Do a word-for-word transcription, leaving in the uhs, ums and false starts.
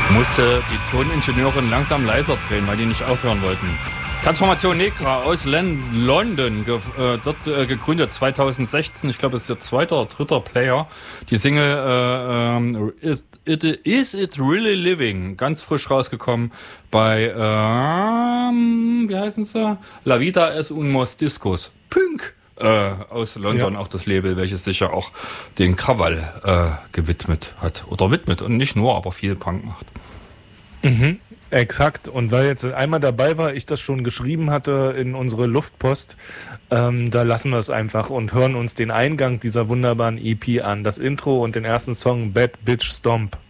Musste die Toningenieurin langsam leiser drehen, weil die nicht aufhören wollten. Transformation Negra aus Len- London, ge- äh, dort äh, gegründet zweitausendsechzehn. Ich glaube, es ist der zweite oder dritte Player. Die Single äh, ähm, it, it, Is It Really Living? Ganz frisch rausgekommen bei, ähm, wie heißen sie? La Vida es un Mos Discos. Pünk! Äh, aus London, ja. Auch das Label, welches sich ja auch den Krawall äh, gewidmet hat. Oder widmet. Und nicht nur, aber viel Punk macht. Mhm. Exakt. Und weil jetzt einmal dabei war, ich das schon geschrieben hatte in unsere Luftpost, ähm, da lassen wir es einfach und hören uns den Eingang dieser wunderbaren E P an. Das Intro und den ersten Song Bad Bitch Stomp.